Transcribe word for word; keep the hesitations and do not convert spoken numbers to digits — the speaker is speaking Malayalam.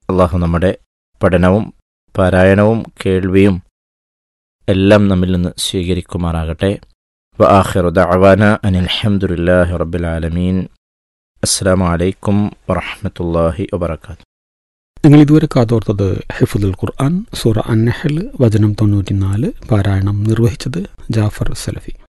അള്ളാഹു നമ്മുടെ പഠനവും പാരായണവും കേൾവിയും എല്ലാം നമ്മിൽ നിന്ന് സ്വീകരിക്കുമാറാകട്ടെ. വ ആഖിറു ദഅവാന അനിൽ ഹംദുലില്ലാഹി റബ്ബിൽ ആലമീൻ. അസ്സലാമു അലൈക്കും വറഹ്മത്തുള്ളാഹി വബറകാതുഹു. നിങ്ങൾ ഇതുവരെ കാതോർത്തത് ഹിഫ്ദുൽ ഖുർആൻ സൂറ അൻ-നഹ്ൽ വചനം തൊണ്ണൂറ്റിനാല്. പാരായണം നിർവഹിച്ചത് ജാഫർ സലഫി.